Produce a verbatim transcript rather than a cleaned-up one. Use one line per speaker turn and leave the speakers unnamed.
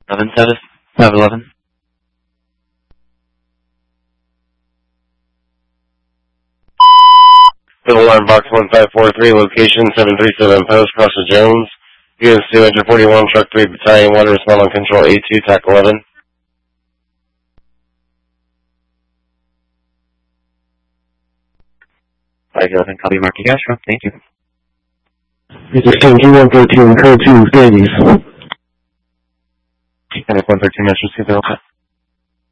eleven seven, five eleven.
Civil Line Box one five four three, location seven three seven Post, Cross of Jones. U S two forty-one, Truck three, Battalion one, respond on control A two, T A C eleven.
five eleven, copy, Marky Castro. Thank you.
Exchange one thirteen, code two, Davies.
one thirteen, Metro two,